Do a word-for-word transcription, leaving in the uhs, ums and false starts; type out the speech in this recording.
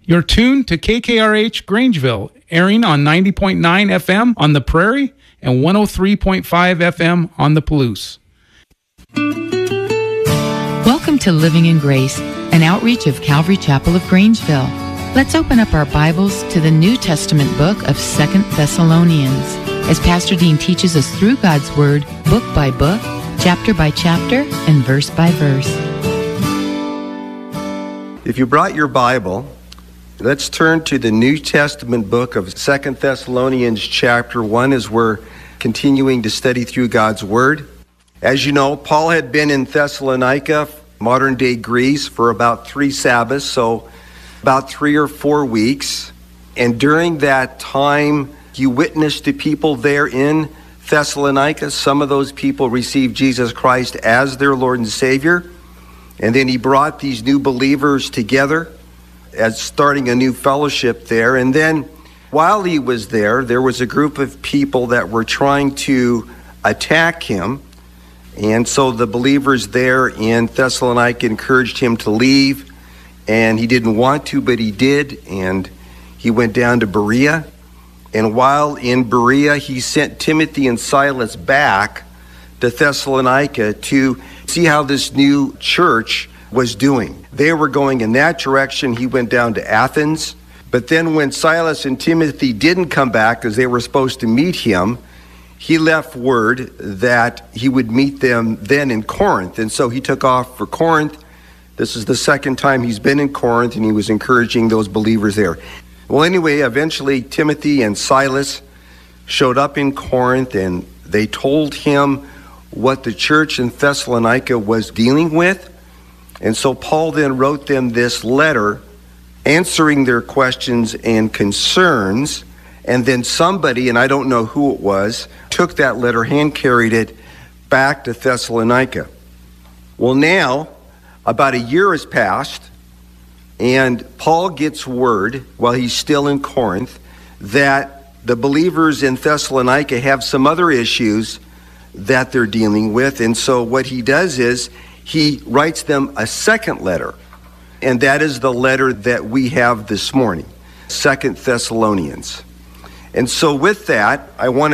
You're tuned to K K R H Grangeville, airing on ninety point nine F M on the Prairie and one oh three point five F M on the Palouse. Welcome to Living in Grace, an outreach of Calvary Chapel of Grangeville. Let's open up our Bibles to the New Testament book of Second Thessalonians, as Pastor Dean teaches us through God's Word, book by book, chapter by chapter, and verse by verse. If you brought your Bible, let's turn to the New Testament book of Second Thessalonians chapter one as we're continuing to study through God's Word. As you know, Paul had been in Thessalonica, modern-day Greece, for about three Sabbaths, so about three or four weeks. And during that time, he witnessed to people there in Thessalonica. Some of those people received Jesus Christ as their Lord and Savior. And then he brought these new believers together as starting a new fellowship there. And then while he was there, there was a group of people that were trying to attack him. And so the believers there in Thessalonica encouraged him to leave. And he didn't want to, but he did. And he went down to Berea. And while in Berea, he sent Timothy and Silas back to Thessalonica to see how this new church was doing. They were going in that direction. He went down to Athens. But then when Silas and Timothy didn't come back, because they were supposed to meet him, he left word that he would meet them then in Corinth. And so he took off for Corinth. This is the second time he's been in Corinth, and he was encouraging those believers there. Well, anyway, eventually Timothy and Silas showed up in Corinth, and they told him what the church in Thessalonica was dealing with. And so Paul then wrote them this letter answering their questions and concerns. And then somebody, and I don't know who it was, took that letter, hand-carried it back to Thessalonica. Well, now, about a year has passed, and Paul gets word, while he's still in Corinth, that the believers in Thessalonica have some other issues that they're dealing with. And so what he does is he writes them a second letter. And that is the letter that we have this morning, Second Thessalonians. And so with that, I want to